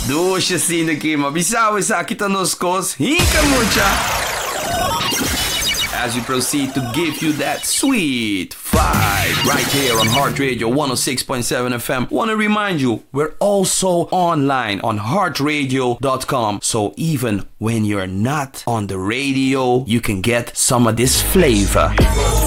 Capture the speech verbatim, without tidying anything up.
Duša sineke, ma bisawe sa kita nos kos, hinka mucha. As we proceed to give you that sweet vibe right here on Heart Radio one oh six point seven F M. Want to remind you, we're also online on heart radio dot com. So even when you're not on the radio, you can get some of this flavor.